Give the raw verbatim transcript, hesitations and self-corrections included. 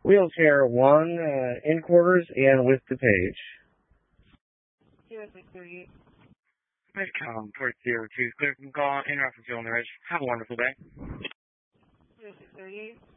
Wheelchair one, uh, in quarters and with the page. zero six thirty-eight. Medcom, port zero two, clear from call, in reference to on the ridge. Have a wonderful day. zero six thirty-eight.